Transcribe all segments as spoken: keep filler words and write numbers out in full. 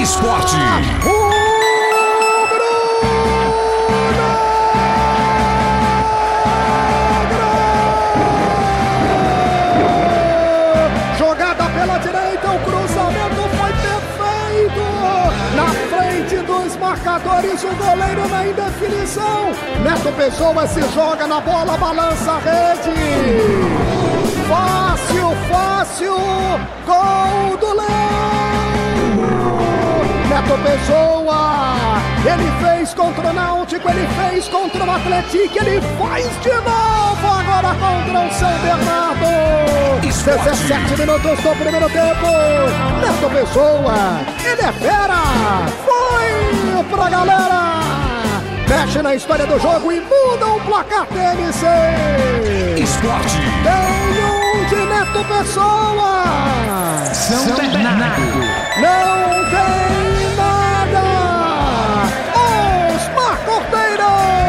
Esporte. Jogada pela direita, o cruzamento foi perfeito. Na frente dos marcadores, o goleiro na indefinição. Neto Pessoa se joga na bola, balança a rede. Fácil, fácil, gol do Leão! Neto Pessoa, ele fez contra o Náutico, ele fez contra o Atlético, ele faz de novo agora contra o São Bernardo. dezessete minutos do primeiro tempo. Neto Pessoa, ele é fera, foi pra galera. Mexe na história do jogo e muda o placar T N C. Esporte. Tem um de Neto Pessoa. São, São Bernardo. Não tem nada. Osmar Cordeiro.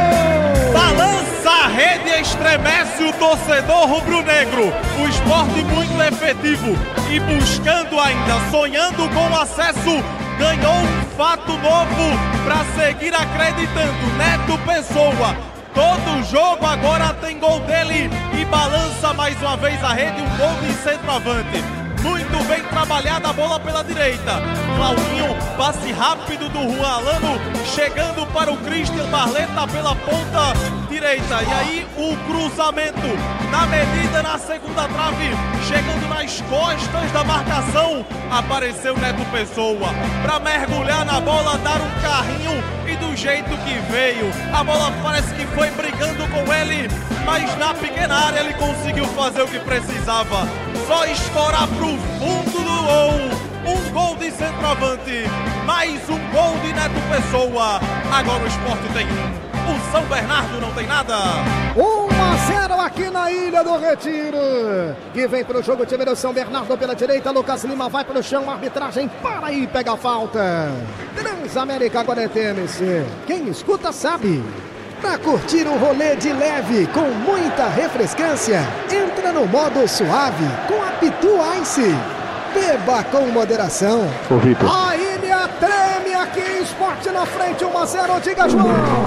Balança a rede e estremece o torcedor rubro-negro. O Esporte muito efetivo e buscando ainda, sonhando com o acesso. Ganhou um fato novo para seguir acreditando. Neto Pessoa, todo jogo agora tem gol dele e balança mais uma vez a rede, um gol de centroavante. Muito bem trabalhada a bola pela direita. Claudinho, passe rápido do Juan Alano, chegando para o Christian Barleta pela ponta direita. E aí o cruzamento na medida na segunda trave, chegando nas costas da marcação. Apareceu Neto Pessoa para mergulhar na bola, dar um carrinho e do jeito que veio. A bola parece que foi brigando com ele, mas na pequena área ele conseguiu fazer o que precisava. Só escorar pro fundo do gol. Um gol de centroavante, mais um gol de Neto Pessoa. Agora o Esporte tem um, o São Bernardo não tem nada. um a zero aqui na Ilha do Retiro. Que vem pro jogo o time do São Bernardo pela direita. Lucas Lima vai pro chão, arbitragem para aí, pega a falta. Transamérica agora é T N C. Quem escuta sabe. Para curtir um rolê de leve com muita refrescância, entra no modo suave com a Pitu Ice. Beba com moderação. Ô, Vitor. A ilha treme aqui, Esporte na frente, um a zero, diga, João.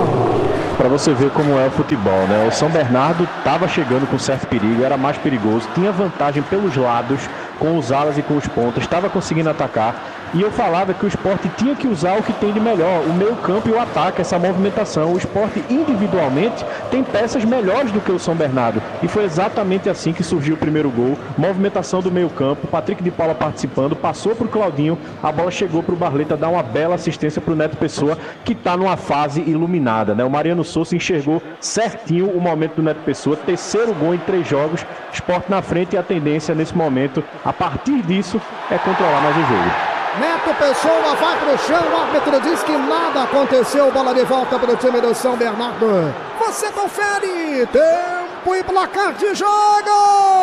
Para você ver como é o futebol, né? O São Bernardo estava chegando com certo perigo, era mais perigoso, tinha vantagem pelos lados, com os alas e com os pontas, estava conseguindo atacar. E eu falava que o Esporte tinha que usar o que tem de melhor, o meio campo e o ataque, essa movimentação. O Esporte individualmente tem peças melhores do que o São Bernardo. E foi exatamente assim que surgiu o primeiro gol. Movimentação do meio campo, Patrick de Paula participando, passou para o Claudinho, a bola chegou para o Barleta, dar uma bela assistência para o Neto Pessoa, que está numa fase iluminada, né? O Mariano Souza enxergou certinho o momento do Neto Pessoa, terceiro gol em três jogos, Esporte na frente, e a tendência nesse momento, a partir disso, é controlar mais o jogo. Neto Pessoa vai pro chão, o árbitro diz que nada aconteceu, bola de volta para o time do São Bernardo. Você confere, tempo e placar de jogo!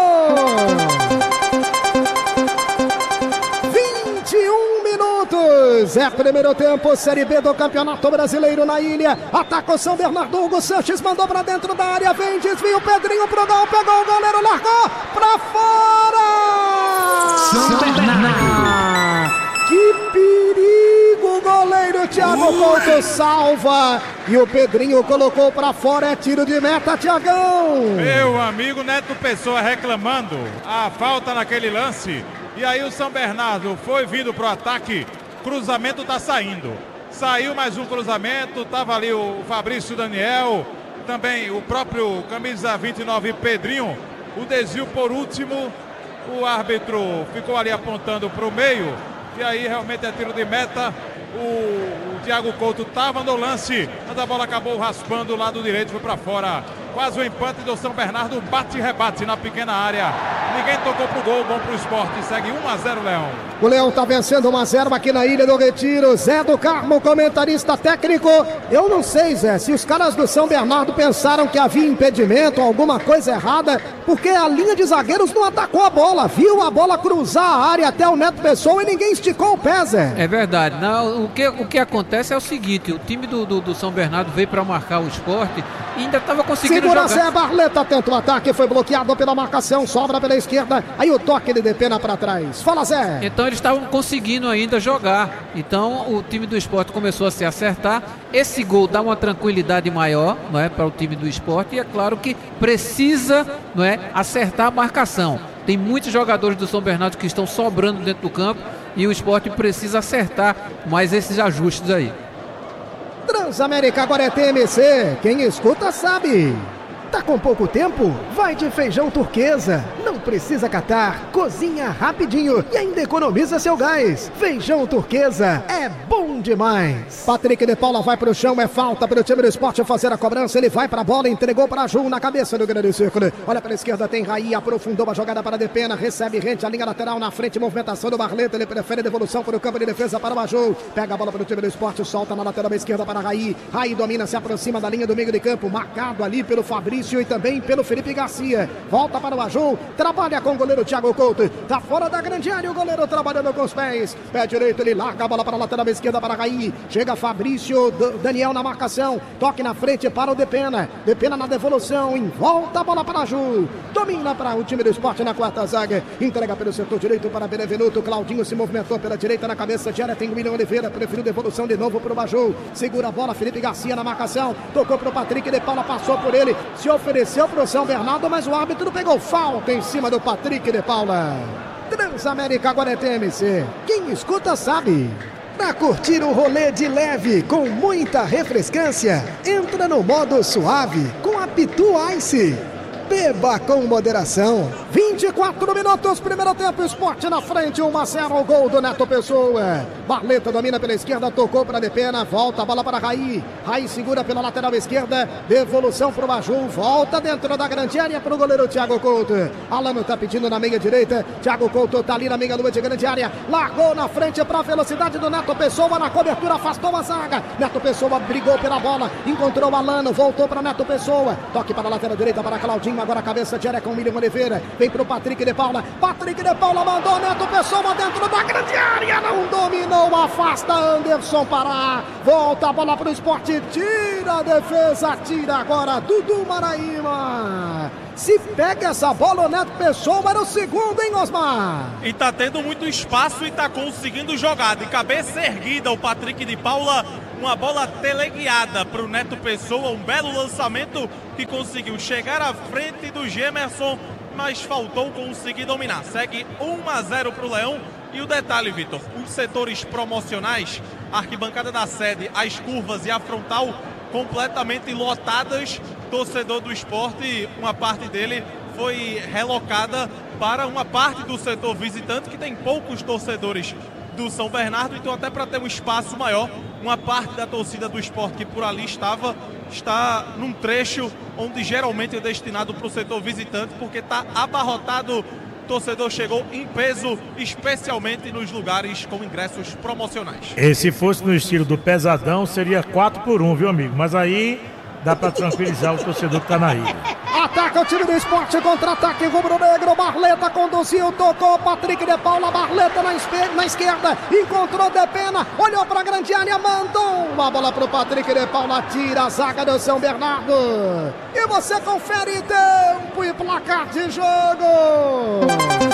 vinte e um minutos, é primeiro tempo, Série B do Campeonato Brasileiro na ilha. Ataca o São Bernardo, Hugo Sanches mandou pra dentro da área, vem, desvia o Pedrinho pro gol, pegou o goleiro, largou pra fora! São Bernardo! Que perigo, o goleiro Thiago Couto salva e o Pedrinho colocou pra fora, é tiro de meta, Thiagão. Meu amigo Neto Pessoa reclamando a falta naquele lance, e aí o São Bernardo foi vindo pro ataque, cruzamento tá saindo, saiu mais um cruzamento, tava ali o Fabrício Daniel, também o próprio camisa vinte e nove Pedrinho, o desvio por último, o árbitro ficou ali apontando pro meio. E aí realmente é tiro de meta. O, o Thiago Couto estava no lance, mas a bola acabou raspando o lado direito, foi para fora. Quase o empate do São Bernardo, bate e rebate na pequena área. Ninguém tocou pro gol, bom pro Esporte. Segue um a zero, Leão. O Leão tá vencendo um a zero aqui na Ilha do Retiro. Zé do Carmo, comentarista técnico. Eu não sei, Zé, se os caras do São Bernardo pensaram que havia impedimento, alguma coisa errada, porque a linha de zagueiros não atacou a bola. Viu a bola cruzar a área até o Neto Pessoa e ninguém esticou o pé, Zé. É verdade. Não, o, que, o que acontece é o seguinte, o time do, do, do São Bernardo veio para marcar o Esporte e ainda estava conseguindo Segura jogar. Zé Barleta, tenta o ataque, foi bloqueado pela marcação, sobra pela esquerda, aí o toque de Depena para trás. Fala, Zé. Então eles estavam conseguindo ainda jogar. Então o time do Sport começou a se acertar. Esse gol dá uma tranquilidade maior, não é, para o time do Sport, e é claro que precisa, não é, acertar a marcação. Tem muitos jogadores do São Bernardo que estão sobrando dentro do campo e o Sport precisa acertar mais esses ajustes aí. Transamérica agora é T M C, quem escuta sabe. Tá com pouco tempo? Vai de Feijão Turquesa. Não precisa catar, cozinha rapidinho e ainda economiza seu gás. Feijão Turquesa é bom demais. Patrick de Paula vai pro chão, é falta para o time do Sport fazer a cobrança. Ele vai pra bola, entregou para Ju na cabeça do grande círculo. Olha pela esquerda, tem Raí, aprofundou a jogada para Depena, recebe rente, a linha lateral na frente, movimentação do Barleta. Ele prefere devolução para o campo de defesa para o Maju. Pega a bola para o time do Sport, solta na lateral esquerda para Raí. Raí domina, se aproxima da linha do meio de campo, marcado ali pelo Fabrício e também pelo Felipe Garcia. Volta para o Aju, trabalha com o goleiro Thiago Couto, tá fora da grande área, o goleiro trabalhando com os pés, pé direito, ele larga a bola para a lateral esquerda para Raí, chega Fabrício, Daniel na marcação, toque na frente para o Depena, Depena na devolução, em volta a bola para a Aju, domina para o time do Sport na quarta zaga, entrega pelo setor direito para Benevenuto, Claudinho se movimentou pela direita na cabeça de área, tem o William Oliveira, preferiu devolução de novo para o Baju, segura a bola, Felipe Garcia na marcação, tocou para o Patrick de Paula, passou por ele, se ofereceu para o São Bernardo, mas o árbitro pegou falta em cima do Patrick de Paula. Transamérica agora é T M C, quem escuta sabe. Para curtir um rolê de leve com muita refrescância, entra no modo suave com a Pitu Ice. Beba com moderação. vinte e quatro minutos, primeiro tempo, Sport na frente, um a zero, o gol do Neto Pessoa. Barleta domina pela esquerda, tocou para Depena, volta a bola para Raí. Raí segura pela lateral esquerda, devolução para o Maju, volta dentro da grande área para o goleiro Thiago Couto. Alano está pedindo na meia direita, Thiago Couto está ali na meia lua de grande área, largou na frente para a velocidade do Neto Pessoa, na cobertura afastou a zaga. Neto Pessoa brigou pela bola, encontrou o Alano, voltou para Neto Pessoa, toque para a lateral direita para Claudinho. Agora a cabeça de área com o William Oliveira. Vem pro Patrick de Paula. Patrick de Paula mandou Neto Pessoa dentro da grande área. Não dominou. Afasta Anderson Pará. Volta a bola pro Sport. Tira a defesa. Tira agora Dudu Maraíma. Se pega essa bola, o Neto Pessoa era o segundo, hein, Osmar? E tá tendo muito espaço e tá conseguindo jogar. De cabeça erguida, o Patrick de Paula. Uma bola teleguiada para o Neto Pessoa, um belo lançamento que conseguiu chegar à frente do Gemerson, mas faltou conseguir dominar. Segue um a zero para o Leão. E o detalhe, Vitor, os setores promocionais, a arquibancada da sede, as curvas e a frontal completamente lotadas. Torcedor do Sport, uma parte dele foi relocada para uma parte do setor visitante, que tem poucos torcedores do São Bernardo, então até para ter um espaço maior, uma parte da torcida do Sport que por ali estava, está num trecho onde geralmente é destinado para o setor visitante, porque está abarrotado. O torcedor chegou em peso, especialmente nos lugares com ingressos promocionais. E se fosse no estilo do pesadão, seria quatro por um, viu, amigo? Mas aí dá para tranquilizar o torcedor que está na ilha. Ataca o time do Sport, contra-ataque rubro-negro, Barleta conduziu, tocou, Patrick de Paula, Barleta na, espe- na esquerda, encontrou Depena, olhou para a grande área, mandou uma bola para o Patrick de Paula, tira a zaga do São Bernardo. E você confere tempo e placar de jogo.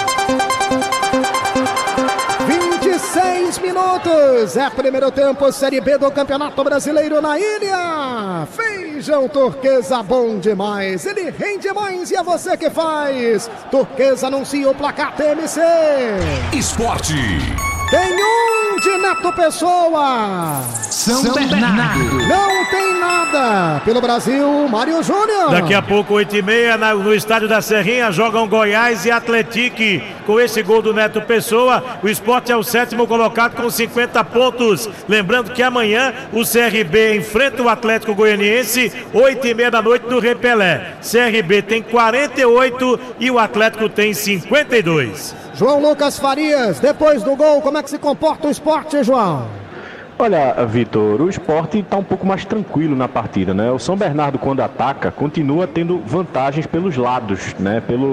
vinte e seis minutos, é primeiro tempo, Série B do Campeonato Brasileiro na ilha. Feijão Turquesa, bom demais, ele rende mais e é você que faz. Turquesa anuncia o placar T M C. Esporte. Tem um de Neto Pessoa. São, São Bernardo. Não tem nada. Pelo Brasil, Mário Júnior. Daqui a pouco, oito e meia, no estádio da Serrinha, jogam Goiás e Atlético. Com esse gol do Neto Pessoa, o Sport é o sétimo colocado com cinquenta pontos. Lembrando que amanhã o C R B enfrenta o Atlético Goianiense, oito e meia da noite no Repelé. C R B tem quarenta e oito e o Atlético tem cinquenta e dois. João Lucas Farias, depois do gol, como é que se comporta o Sport, João? Olha, Vitor, o Sport está um pouco mais tranquilo na partida, né? O São Bernardo, quando ataca, continua tendo vantagens pelos lados, né? Pelo,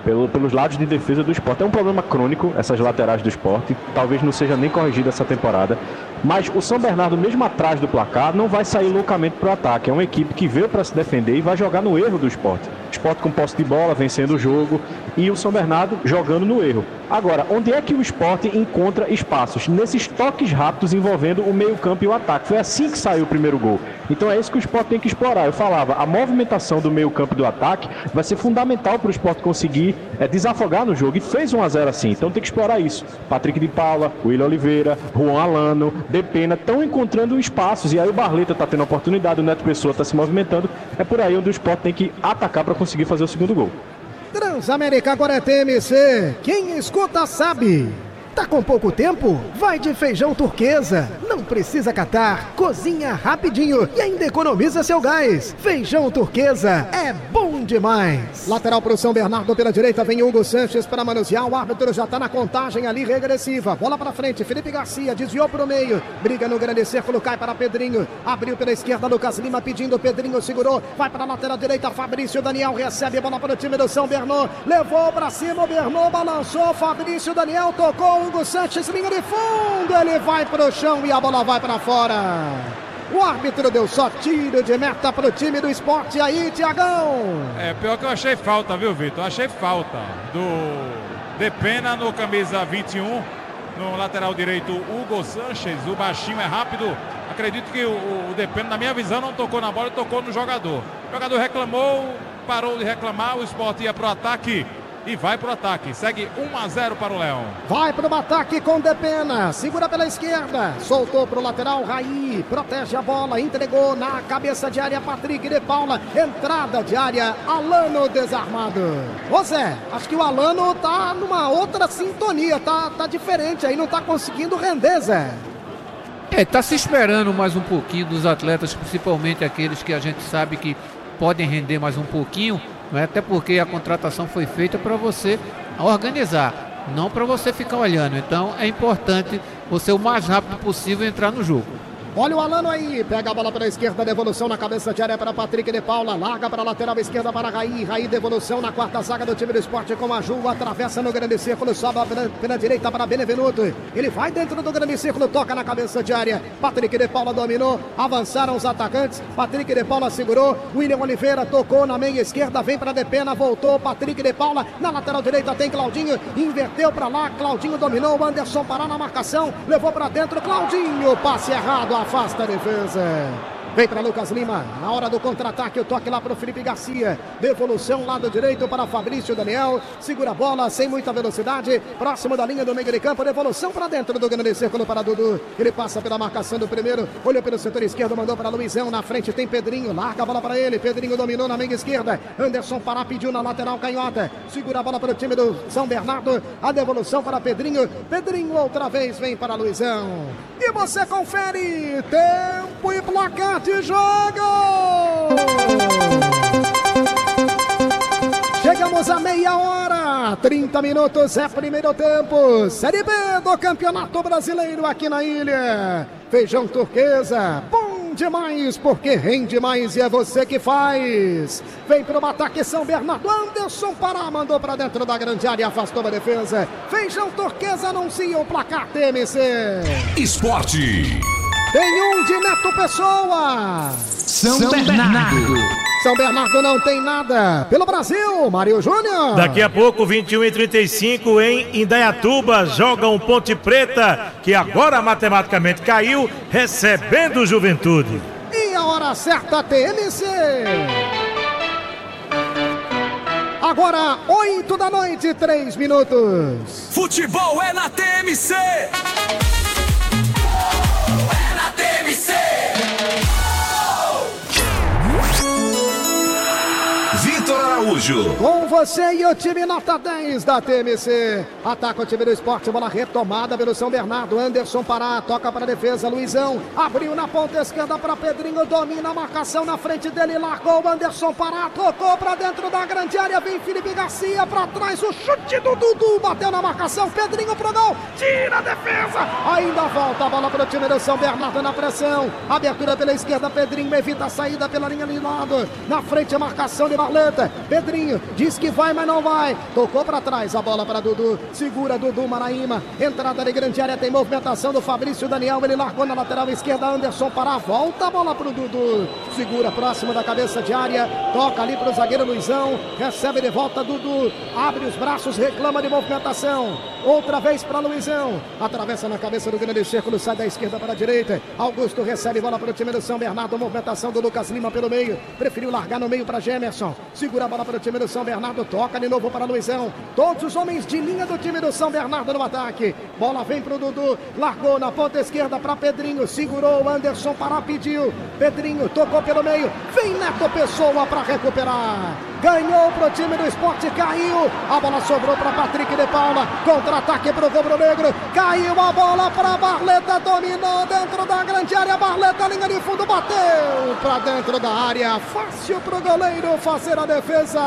pelo, pelos lados de defesa do Sport. É um problema crônico, essas laterais do Sport, talvez não seja nem corrigido essa temporada, mas o São Bernardo, mesmo atrás do placar, não vai sair loucamente para o ataque. É uma equipe que veio para se defender e vai jogar no erro do Sport. Sport com posse de bola, vencendo o jogo, e o São Bernardo jogando no erro. Agora, onde é que o Sport encontra espaços? Nesses toques rápidos envolvendo o meio-campo e o ataque. Foi assim que saiu o primeiro gol. Então é isso que o Sport tem que explorar. Eu falava, a movimentação do meio-campo e do ataque vai ser fundamental para o Sport conseguir é, desafogar no jogo. E fez um a zero assim, então tem que explorar isso. Patrick de Paula, William Oliveira, Juan Alano, Depena estão encontrando espaços. E aí o Barleta está tendo a oportunidade, o Neto Pessoa está se movimentando. É por aí onde o Sport tem que atacar para conseguir fazer o segundo gol. Transamérica agora é T M C. Quem escuta sabe. Tá com pouco tempo? Vai de Feijão Turquesa. Não precisa catar, cozinha rapidinho e ainda economiza seu gás. Feijão Turquesa é bom demais. Lateral pro São Bernardo pela direita, vem Hugo Sanches para manusear. O árbitro já tá na contagem ali regressiva. Bola pra frente, Felipe Garcia desviou pro meio. Briga no grande círculo, cai para Pedrinho. Abriu pela esquerda, Lucas Lima pedindo, Pedrinho segurou. Vai pra lateral direita, Fabrício Daniel recebe a bola para o time do São Bernardo. Levou pra cima, o Bernardo balançou, Fabrício Daniel tocou. Hugo Sanches, linha de fundo, ele vai pro chão e a bola vai pra fora. O árbitro deu só tiro de meta pro time do Sport. E aí, Tiagão? É, pior que eu achei falta, viu, Vitor? Achei falta do Depena no camisa vinte e um, no lateral direito, Hugo Sanches. O baixinho é rápido. Acredito que o, o Depena, na minha visão, não tocou na bola, tocou no jogador. O jogador reclamou, parou de reclamar, o Sport ia pro ataque. E vai pro ataque, segue um a zero para o Leão. Vai pro ataque com Depena, segura pela esquerda, soltou pro lateral, Raí, protege a bola, entregou na cabeça de área, Patrick de Paula, entrada de área, Alano desarmado. Ô Zé, acho que o Alano tá numa outra sintonia, tá, tá diferente aí, não tá conseguindo render, Zé. É, tá se esperando mais um pouquinho dos atletas, principalmente aqueles que a gente sabe que podem render mais um pouquinho. Até porque a contratação foi feita para você organizar, não para você ficar olhando. Então é importante você o mais rápido possível entrar no jogo. Olha o Alano aí, pega a bola para a esquerda, devolução na cabeça de área para Patrick de Paula, larga para a lateral esquerda para Raí, Raí devolução na quarta zaga do time do Sport com a Ju, atravessa no grande círculo, sobe pela, pela direita para Benevenuto, ele vai dentro do grande círculo, toca na cabeça de área, Patrick de Paula dominou, avançaram os atacantes, Patrick de Paula segurou, William Oliveira tocou na meia esquerda, vem para Depena, voltou, Patrick de Paula, na lateral direita tem Claudinho, inverteu para lá, Claudinho dominou, Anderson parou na marcação, levou para dentro, Claudinho, passe errado, afasta a defesa. Vem para Lucas Lima, na hora do contra-ataque, o toque lá para o Felipe Garcia, devolução lado direito para Fabrício Daniel, segura a bola sem muita velocidade, próximo da linha do meio de campo, devolução para dentro do grande círculo para Dudu, ele passa pela marcação do primeiro, olhou pelo setor esquerdo, mandou para Luizão, na frente tem Pedrinho, larga a bola para ele, Pedrinho dominou na meia esquerda, Anderson Pará pediu na lateral canhota, segura a bola para o time do São Bernardo, a devolução para Pedrinho, Pedrinho outra vez vem para Luizão, e você confere, tempo e placar de jogo! Chegamos a meia hora, trinta minutos é primeiro tempo, Série B do Campeonato Brasileiro aqui na ilha. Feijão Turquesa, bom demais porque rende mais e é você que faz. Vem para o ataque São Bernardo, Anderson Pará mandou para dentro da grande área, afastou a defesa. Feijão Turquesa anuncia o placar T M C. Esporte. Tem um de Neto Pessoa. São, São Bernardo. Bernardo. São Bernardo não tem nada. Pelo Brasil, Mário Júnior. Daqui a pouco, vinte e um e trinta e cinco, em Indaiatuba, jogam Ponte Preta, que agora matematicamente caiu, recebendo o Juventude. E a hora certa, T M C. Agora, oito da noite, três minutos. Futebol é na T M C. Vitor Araújo. Com você e o time nota dez da T M C. Ataca o time do Sport, bola retomada pelo São Bernardo. Anderson Pará, toca para a defesa, Luizão. Abriu na ponta esquerda para Pedrinho, domina a marcação na frente dele, largou o Anderson Pará, tocou para dentro da grande área, vem Felipe Garcia para trás, o chute do Dudu, bateu na marcação, Pedrinho pro gol, tira a defesa, ainda volta a bola para o time do São Bernardo na pressão, abertura pela esquerda, Pedrinho evita a saída pela linha de lado, na frente a marcação de Barleta, Pedrinho Pedrinho, diz que vai, mas não vai. Tocou pra trás, a bola pra Dudu. Segura Dudu Maraíma. Entrada de grande área, tem movimentação do Fabrício Daniel. Ele largou na lateral esquerda, Anderson Pará. Volta a bola pro Dudu. Segura próximo da cabeça de área. Toca ali pro zagueiro Luizão. Recebe de volta Dudu. Abre os braços, reclama de movimentação. Outra vez para Luizão. Atravessa na cabeça do grande círculo, sai da esquerda para a direita. Augusto recebe bola para o time do São Bernardo. Movimentação do Lucas Lima pelo meio. Preferiu largar no meio para Gemerson. Segura a bola para o time do São Bernardo. Toca de novo para Luizão. Todos os homens de linha do time do São Bernardo no ataque. Bola vem para o Dudu. Largou na ponta esquerda para Pedrinho. Segurou. Anderson Pará pediu. Pedrinho tocou pelo meio. Vem Neto Pessoa para recuperar. Ganhou para o time do Sport. Caiu. A bola sobrou para Patrick de Paula. Contra-ataque para o Rubro Negro. Caiu a bola para Barleta. Dominou dentro da grande área. Barleta, linha de fundo. Bateu para dentro da área. Fácil para o goleiro fazer a defesa.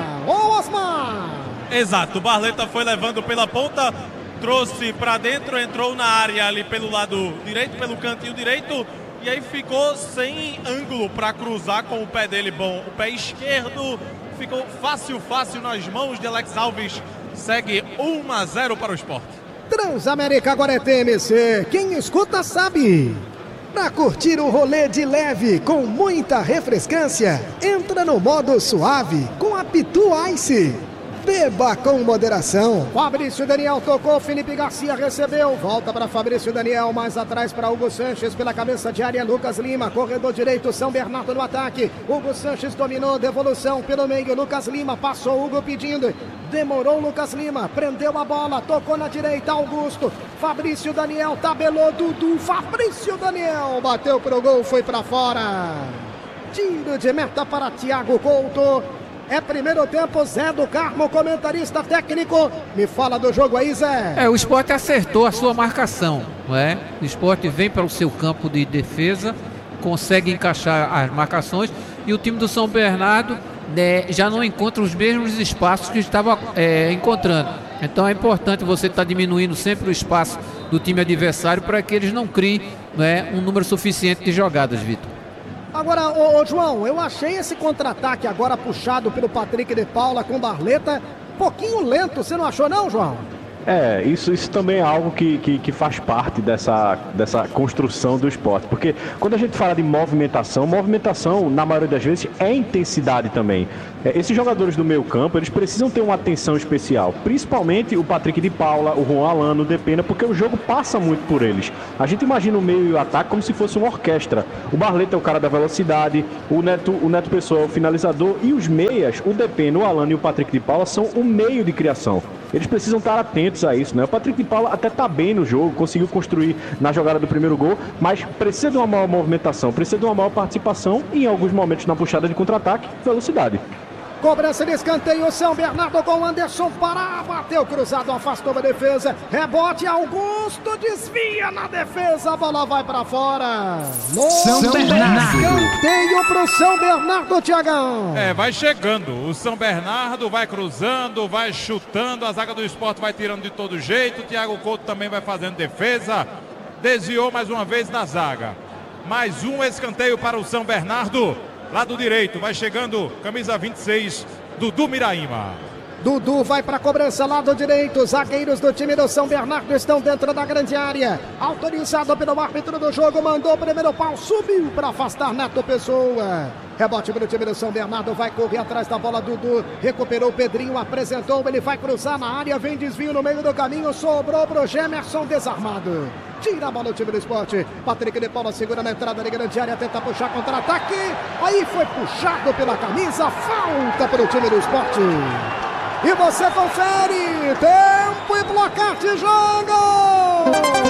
Ô Osmar. Exato. Barleta foi levando pela ponta. Trouxe para dentro. Entrou na área ali pelo lado direito. Pelo cantinho direito. E aí ficou sem ângulo para cruzar com o pé dele bom. O pé esquerdo ficou fácil, fácil nas mãos de Alex Alves. Segue um a zero para o Sport. Transamérica agora é T M C. Quem escuta sabe. Para curtir o rolê de leve com muita refrescância, entra no modo suave com a Pitu Ice. Beba com moderação. Fabrício Daniel tocou, Felipe Garcia recebeu. Volta para Fabrício Daniel, mais atrás para Hugo Sanches pela cabeça de área. Lucas Lima, corredor direito, São Bernardo no ataque. Hugo Sanches dominou, devolução pelo meio. Lucas Lima passou, Hugo pedindo. Demorou Lucas Lima, prendeu a bola, tocou na direita, Augusto. Fabrício Daniel tabelou, Dudu. Fabrício Daniel bateu pro gol, foi para fora. Tiro de meta para Thiago Couto. É primeiro tempo, Zé do Carmo, comentarista técnico. Me fala do jogo aí, Zé. É, o Sport acertou a sua marcação, não é? O Sport vem para o seu campo de defesa, consegue encaixar as marcações e o time do São Bernardo, né, já não encontra os mesmos espaços que estava é, encontrando. Então é importante você estar tá diminuindo sempre o espaço do time adversário para que eles não criem, né, um número suficiente de jogadas, Vitor. Agora, ô, ô João, eu achei esse contra-ataque agora puxado pelo Patrick de Paula com Barleta um pouquinho lento, você não achou não, João? É, isso, isso também é algo que, que, que faz parte dessa, dessa construção do esporte, porque quando a gente fala de movimentação, movimentação, na maioria das vezes, é intensidade também. É, esses jogadores do meio campo, eles precisam ter uma atenção especial, principalmente o Patrick de Paula, o Juan Alano, o Depena, porque o jogo passa muito por eles. A gente imagina o meio e o ataque como se fosse uma orquestra. O Barleta é o cara da velocidade, o Neto, o Neto Pessoa é o finalizador, e os meias, o Depena, o Alano e o Patrick de Paula, são o meio de criação. Eles precisam estar atentos a isso, né? O Patrick de Paula até tá bem no jogo, conseguiu construir na jogada do primeiro gol, mas precisa de uma maior movimentação, precisa de uma maior participação e em alguns momentos na puxada de contra-ataque, velocidade. Cobrança de escanteio, São Bernardo com Anderson Pará, bateu cruzado, afastou a defesa, rebote, Augusto desvia na defesa, a bola vai pra fora. No São Bernardo. Escanteio pro São Bernardo, Tiagão. É, vai chegando, o São Bernardo vai cruzando, vai chutando, a zaga do Sport vai tirando de todo jeito, o Thiago Couto também vai fazendo defesa, desviou mais uma vez na zaga. Mais um escanteio para o São Bernardo. Lado direito, vai chegando, camisa vinte e seis, Dudu Miraíma. Dudu vai para a cobrança, lado direito. Zagueiros do time do São Bernardo estão dentro da grande área. Autorizado pelo árbitro do jogo, mandou o primeiro pau, subiu para afastar Neto Pessoa. Rebote para o time do São Bernardo, vai correr atrás da bola, Dudu. Recuperou o Pedrinho, apresentou, ele vai cruzar na área, vem desvio no meio do caminho, sobrou para o Gemerson desarmado. Tira a bola do time do Sport. Patrick de Paula segura na entrada de grande área, tenta puxar contra-ataque. Aí foi puxado pela camisa, falta para o time do Sport. E você confere, tempo e placar de jogo.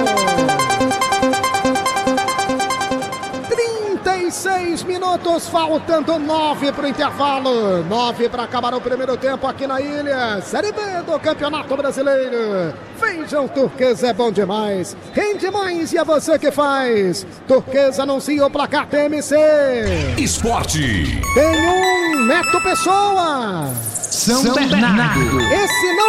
trinta e seis minutos, faltando nove para o intervalo. nove para acabar o primeiro tempo aqui na ilha. Série B do Campeonato Brasileiro. Vejam, Turquesa é bom demais. Rende mais e é você que faz. Turquesa anuncia o placar T M C. Esporte. Tem um Neto Pessoa. São Bernardo. Esse não tem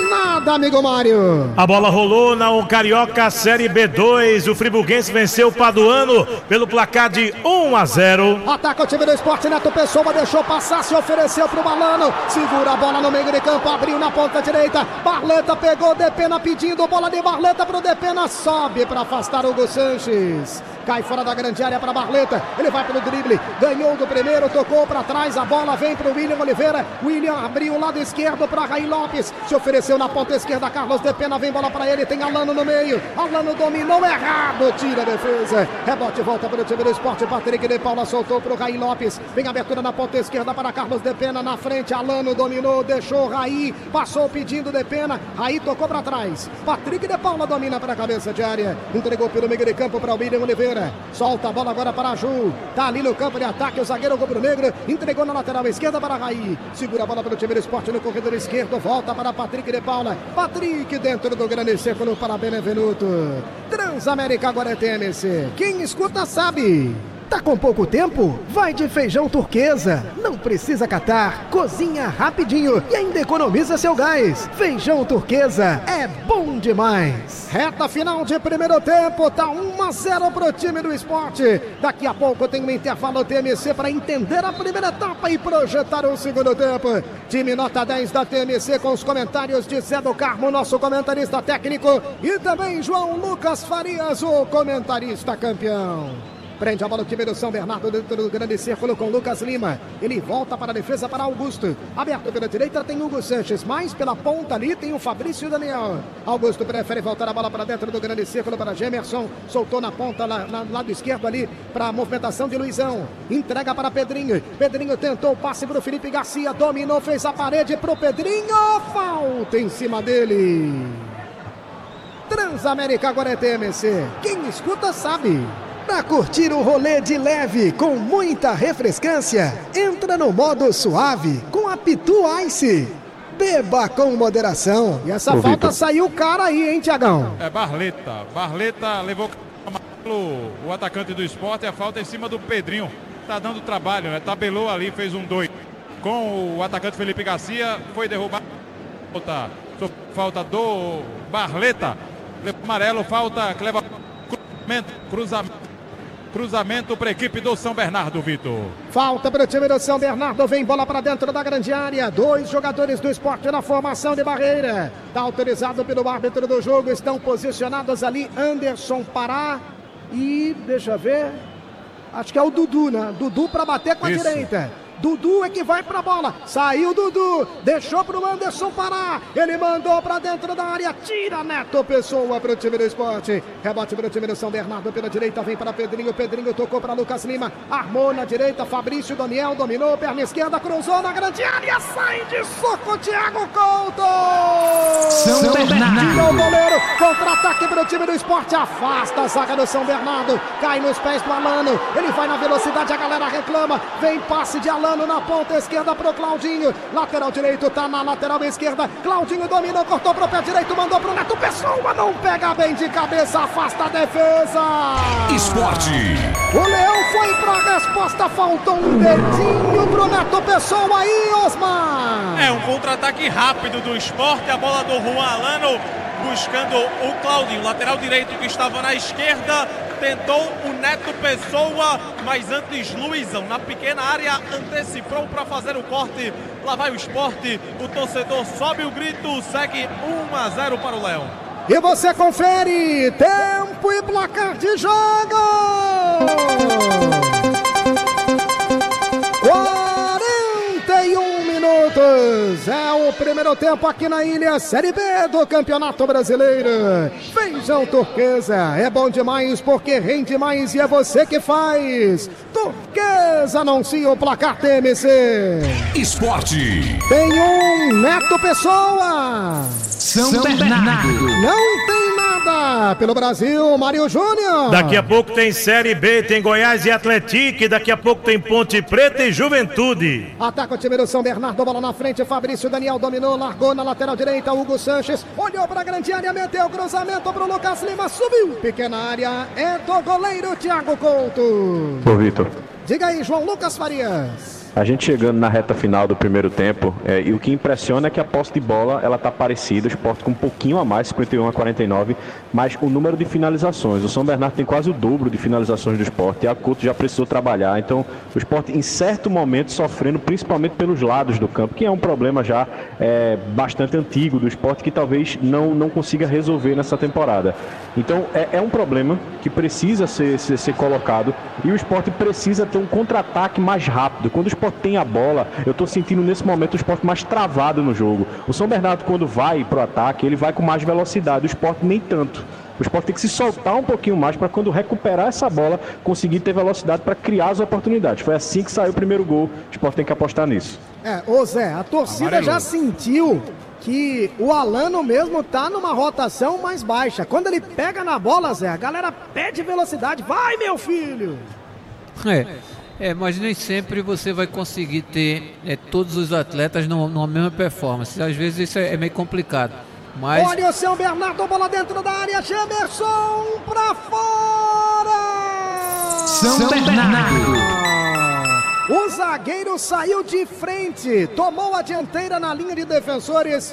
nada, amigo Mário. A bola rolou na o Carioca Série B dois. O friburguense venceu o Paduano pelo placar de um a zero. Ataca o time do Sport, Neto Pessoa deixou passar, se ofereceu pro Balano. Segura a bola no meio de campo, abriu na ponta direita. Barleta pegou, Depena pedindo bola de Barleta pro Depena. Sobe para afastar o Hugo Sanches. Cai fora da grande área para Barleta. Ele vai pelo drible. Ganhou do primeiro, tocou para trás. A bola vem para o William Oliveira. William abriu o lado esquerdo para Raí Lopes. Se ofereceu na ponta esquerda. Carlos Depena vem bola para ele. Tem Alano no meio. Alano dominou errado. Tira a defesa. Rebote volta para o time do Sport. Patrick de Paula soltou para o Raí Lopes. Vem abertura na ponta esquerda para Carlos Depena. Na frente, Alano dominou. Deixou Raí. Passou pedindo Depena. Raí tocou para trás. Patrick de Paula domina para a cabeça de área. Entregou pelo meio de campo para o William Oliveira. Solta a bola agora para a Ju. Tá ali no campo de ataque o zagueiro rubro-negro. Entregou na lateral esquerda para Raí. Segura a bola pelo time do Sport no corredor esquerdo. Volta para Patrick de Paula. Patrick dentro do grande círculo para Benevenuto. Transamérica agora é T M C. Quem escuta sabe. Tá com pouco tempo? Vai de Feijão Turquesa. Não precisa catar, cozinha rapidinho e ainda economiza seu gás. Feijão Turquesa é bom demais. Reta final de primeiro tempo, tá um a zero pro time do Sport. Daqui a pouco tem um intervalo T M C para entender a primeira etapa e projetar o segundo tempo. Time nota dez da T M C com os comentários de Zé do Carmo, nosso comentarista técnico, e também João Lucas Farias, o comentarista campeão. Prende a bola o time do São Bernardo dentro do grande círculo com Lucas Lima. Ele volta para a defesa para Augusto. Aberto pela direita tem Hugo Sanches. Mais pela ponta ali tem o Fabrício Daniel. Augusto prefere voltar a bola para dentro do grande círculo para Gemerson. Soltou na ponta, lá, no lado esquerdo ali para a movimentação de Luizão. Entrega para Pedrinho. Pedrinho tentou o passe para o Felipe Garcia. Dominou, fez a parede para o Pedrinho. Falta em cima dele. Transamérica agora é T M C. Quem escuta sabe. Para curtir o rolê de leve com muita refrescância, entra no modo suave com a Pitu Ice. Beba com moderação. E essa Ô, falta Victor. Saiu cara aí, hein, Tiagão? É Barleta. Barleta levou o atacante do Sport e a falta em cima do Pedrinho. Tá dando trabalho, né? Tabelou ali, fez um dois. Com o atacante Felipe Garcia, foi derrubado. Falta, falta do Barleta. Levou amarelo, falta que leva cruzamento. cruzamento. Cruzamento para a equipe do São Bernardo, Vitor. Falta para o time do São Bernardo. Vem bola para dentro da grande área. Dois jogadores do Sport na formação de barreira. Está autorizado pelo árbitro do jogo. Estão posicionados ali Anderson Pará e, deixa eu ver, acho que é o Dudu, né? Dudu para bater com a Isso. direita. Dudu é que vai pra bola, saiu Dudu, deixou pro Anderson parar, ele mandou pra dentro da área, tira Neto Pessoa pro time do Sport, rebote pro time do São Bernardo pela direita, vem para Pedrinho, Pedrinho tocou pra Lucas Lima, armou na direita, Fabrício Daniel dominou, perna esquerda, cruzou na grande área, sai de soco, Thiago Couto! São Bernardo! Tirou o goleiro, contra-ataque pro time do Sport, afasta a zaga do São Bernardo, cai nos pés do Alano, ele vai na velocidade, a galera reclama, vem passe de Alano na ponta esquerda pro Claudinho, lateral direito tá na lateral esquerda, Claudinho dominou, cortou pro pé direito, mandou pro Neto Pessoa, não pega bem de cabeça, afasta a defesa. Esporte. O Leão foi pra resposta, faltou um dedinho pro Neto Pessoa aí, Osmar. É um contra-ataque rápido do Sport, a bola do Juan Alano buscando o Claudinho, lateral direito que estava na esquerda, tentou o Neto Pessoa, mas antes Luizão na pequena área antecipou para fazer o corte. Lá vai o Sport, o torcedor sobe o grito, segue um a zero para o Leão. E você confere tempo e placar de jogo. quarenta e um minutos. É o primeiro tempo aqui na Ilha, Série B do Campeonato Brasileiro. Feijão Turquesa é bom demais porque rende mais e é você que faz. Turquesa anuncia o placar T M C. Esporte. Tem um Neto Pessoa. São, São Bernardo. Bernardo. Não tem nada pelo Brasil, Mário Júnior. Daqui a pouco tem Série B, tem Goiás e Atlético. Daqui a pouco tem Ponte Preta e Juventude. Ataca o time do São Bernardo, bola na frente, Fabrício Daniel dominou, largou na lateral direita, Hugo Sanches, olhou para a grande área, meteu cruzamento para o Lucas Lima, subiu, pequena área, é do goleiro Thiago Couto. Ô Vitor. Diga aí, João Lucas Farias. A gente chegando na reta final do primeiro tempo, é, e o que impressiona é que a posse de bola ela está parecida, o Sport com um pouquinho a mais, cinquenta e um a quarenta e nove, mas o número de finalizações, o São Bernardo tem quase o dobro de finalizações do Sport, e a Couto já precisou trabalhar, então o Sport em certo momento sofrendo principalmente pelos lados do campo, que é um problema já é, bastante antigo do Sport, que talvez não, não consiga resolver nessa temporada. Então é, é um problema que precisa ser, ser, ser colocado, e o Sport precisa ter um contra-ataque mais rápido. Quando o Sport tem a bola, eu estou sentindo nesse momento o Sport mais travado no jogo. O São Bernardo, quando vai para o ataque, ele vai com mais velocidade, o Sport nem tanto. O Sport tem que se soltar um pouquinho mais para, quando recuperar essa bola, conseguir ter velocidade para criar as oportunidades. Foi assim que saiu o primeiro gol, o Sport tem que apostar nisso. É, ô Zé, a torcida Amarelo. já sentiu que o Alano mesmo tá numa rotação mais baixa. Quando ele pega na bola, Zé, a galera pede velocidade. Vai, meu filho! É. É, mas nem sempre você vai conseguir ter é, todos os atletas numa, numa mesma performance. Às vezes isso é, é meio complicado. Mas... Olha o São Bernardo, bola dentro da área, Jamerson pra fora! São Bernardo! O zagueiro saiu de frente, tomou a dianteira na linha de defensores,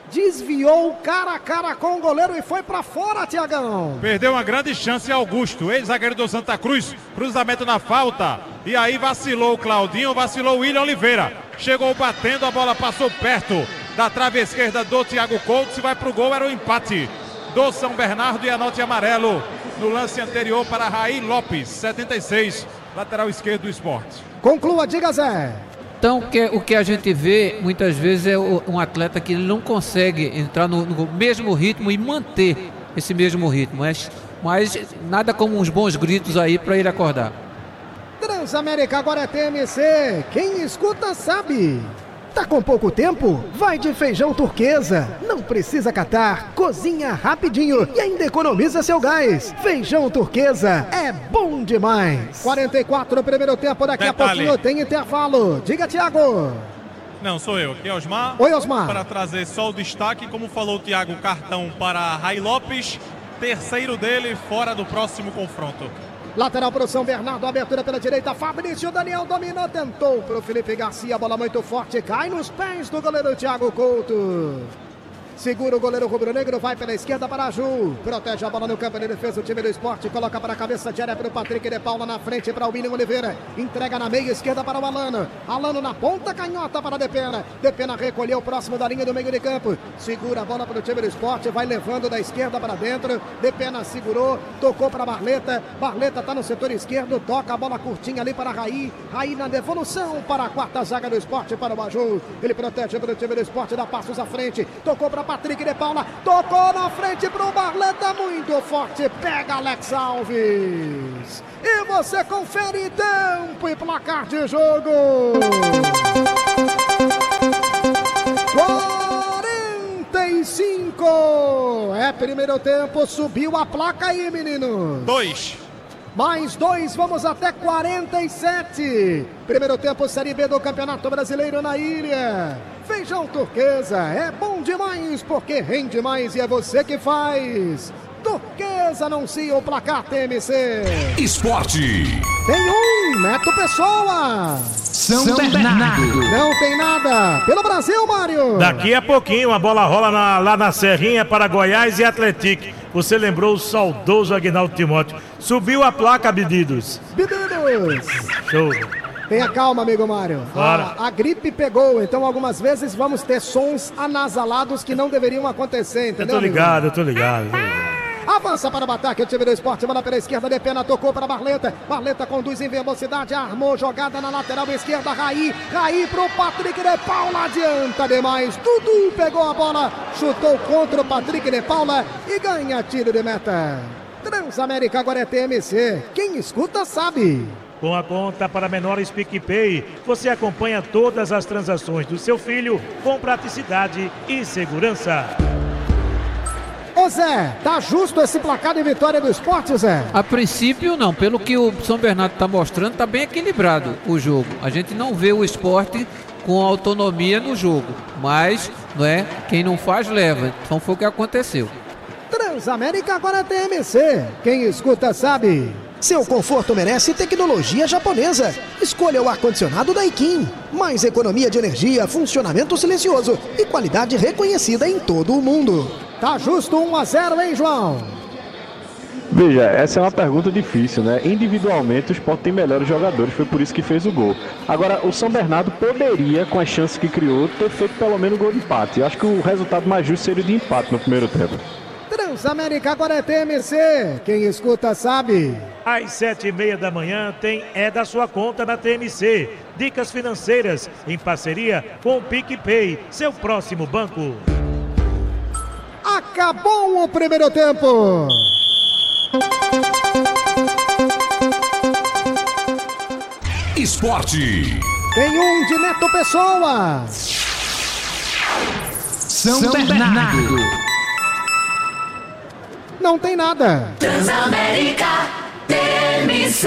desviou cara a cara com o goleiro e foi pra fora, Tiagão. Perdeu uma grande chance Augusto, ex-zagueiro do Santa Cruz, cruzamento na falta. E aí vacilou o Claudinho, vacilou o William Oliveira. Chegou batendo, a bola passou perto da trave esquerda do Thiago Couto. Se vai pro gol, era o empate do São Bernardo, e anote amarelo no lance anterior para Raí Lopes, setenta e seis, lateral esquerdo do Sport. Conclua, diga Zé. Então, o que, o que a gente vê muitas vezes é um atleta que não consegue entrar no, no mesmo ritmo e manter esse mesmo ritmo. Mas, mas nada como uns bons gritos aí para ele acordar. Transamérica agora é T M C. Quem escuta sabe. Tá com pouco tempo? Vai de feijão turquesa. Não precisa catar, cozinha rapidinho e ainda economiza seu gás. Feijão turquesa é bom demais. quarenta e quatro no primeiro tempo, daqui Detalhe. a pouquinho tem intervalo. Diga, Thiago. Não, sou eu, aqui é Osmar. Oi, Osmar. Para trazer só o destaque, como falou o Thiago, cartão para Raí Lopes, terceiro dele fora do próximo confronto. Lateral para o São Bernardo, abertura pela direita, Fabrício Daniel dominou, tentou para o Felipe Garcia, bola muito forte, cai nos pés do goleiro Thiago Couto. Segura o goleiro rubro-negro, vai pela esquerda para a Ju, protege a bola no campo de defesa, o time do Sport coloca para a cabeça de área para o Patrick de Paula, na frente para o William Oliveira, entrega na meia esquerda para o Alano, Alano na ponta canhota para Depena, Depena recolheu próximo da linha do meio de campo, segura a bola para o time do Sport, vai levando da esquerda para dentro, Depena segurou, tocou para Barleta, Barleta está no setor esquerdo, toca a bola curtinha ali para Raí, Raí na devolução para a quarta zaga do Sport, para o Baju, ele protege para o time do Sport, dá passos à frente, tocou para Patrick de Paula, tocou na frente para o Barleta, muito forte, pega Alex Alves. E você confere tempo e placar de jogo. quarenta e cinco. É primeiro tempo, subiu a placa aí, menino. Dois. Mais dois, vamos até quarenta e sete. Primeiro tempo, Série B do Campeonato Brasileiro na ilha. Feijão turquesa é bom demais porque rende mais e é você que faz. Turquesa anuncia o placar T M C. Esporte. Tem um, Neto Pessoa. São, São Bernardo. Não tem nada. Pelo Brasil, Mário. Daqui a pouquinho a bola rola na, lá na Serrinha para Goiás e Atlético. Você lembrou o saudoso Aguinaldo Timóteo. Subiu a placa, Bididos. Bididos. Show. Tenha calma, amigo Mário. A, a gripe pegou, então algumas vezes vamos ter sons anasalados que não deveriam acontecer, entendeu? Eu tô ligado, eu tô ligado. Avança para o ataque, o time do Sport, bola pela esquerda, Depena tocou para Barleta, Barleta conduz em velocidade, armou jogada na lateral esquerda, Raí, Raí pro Patrick de Paula, adianta demais, Dudu pegou a bola, chutou contra o Patrick de Paula e ganha tiro de meta. Transamérica agora é T M C, quem escuta sabe. Com a conta para menores PicPay, você acompanha todas as transações do seu filho com praticidade e segurança. Ô Zé, tá justo esse placar de vitória do Sport, Zé? A princípio não, pelo que o São Bernardo está mostrando, tá bem equilibrado o jogo. A gente não vê o Sport com autonomia no jogo, mas não é, quem não faz leva, então foi o que aconteceu. Transamérica agora é T M C, quem escuta sabe. Seu conforto merece tecnologia japonesa. Escolha o ar-condicionado Daikin. Mais economia de energia, funcionamento silencioso e qualidade reconhecida em todo o mundo. Tá justo um a zero, hein, João? Veja, essa é uma pergunta difícil, né? Individualmente o Sport tem melhores jogadores, foi por isso que fez o gol. Agora, o São Bernardo poderia, com as chances que criou, ter feito pelo menos um gol de empate. Eu acho que o resultado mais justo seria de empate no primeiro tempo. Transamérica agora é T M C. Quem escuta sabe. Às sete e meia da manhã tem É da Sua Conta na T M C. Dicas financeiras em parceria com o PicPay, seu próximo banco. Acabou o primeiro tempo. Esporte. Tem um de Neto Pessoa. São, São Bernardo. Bernardo. Não tem nada. Transamérica T M C.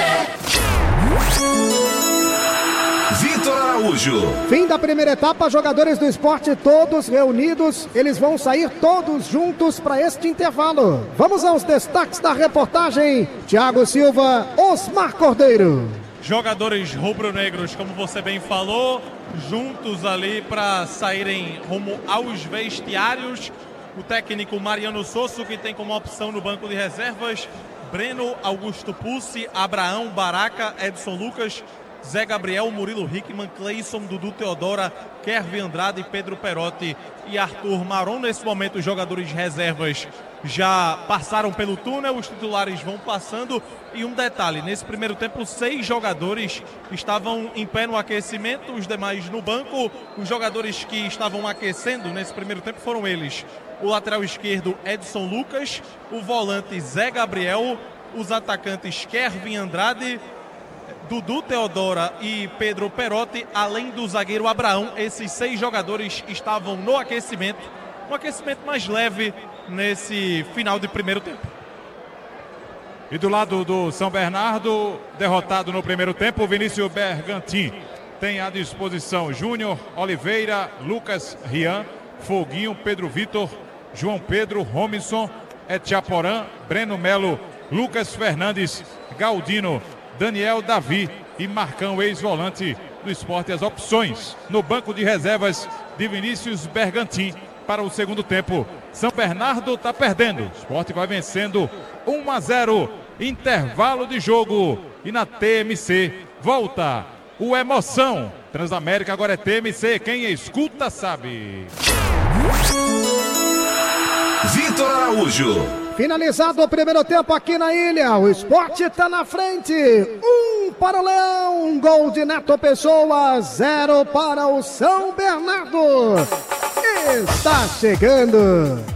Vitor Araújo. Fim da primeira etapa, jogadores do Sport todos reunidos. Eles vão sair todos juntos para este intervalo. Vamos aos destaques da reportagem. Thiago Silva, Osmar Cordeiro. Jogadores rubro-negros, como você bem falou, juntos ali para saírem rumo aos vestiários. O técnico Mariano Sosso, que tem como opção no banco de reservas Breno, Augusto Pussi, Abraão, Baraca, Edson Lucas, Zé Gabriel, Murilo Hickman, Cleison, Dudu Teodora, Kervin Andrade, Pedro Perotti e Arthur Maron. Nesse momento, os jogadores reservas já passaram pelo túnel, os titulares vão passando. E um detalhe, nesse primeiro tempo, seis jogadores estavam em pé no aquecimento, os demais no banco. Os jogadores que estavam aquecendo nesse primeiro tempo foram eles: o lateral esquerdo Edson Lucas, o volante Zé Gabriel, os atacantes Kervin Andrade, Dudu Teodora e Pedro Perotti, além do zagueiro Abraão. Esses seis jogadores estavam no aquecimento, um aquecimento mais leve nesse final de primeiro tempo. E do lado do São Bernardo, derrotado no primeiro tempo, Vinícius Bergantin tem à disposição Júnior, Oliveira, Lucas Rian, Foguinho, Pedro Vitor, João Pedro, Robinson, Etchaporã, Breno Melo, Lucas Fernandes, Galdino, Daniel Davi e Marcão, ex-volante do Sport. As opções no banco de reservas de Vinícius Bergantin para o segundo tempo. São Bernardo está perdendo, o Sport vai vencendo um a zero, intervalo de jogo. E na T M C volta o Emoção. Transamérica agora é T M C, quem escuta sabe. Vitor Araújo. Finalizado o primeiro tempo aqui na ilha, o Sport está na frente. Um para o Leão, um gol de Neto Pessoa, zero para o São Bernardo. Está chegando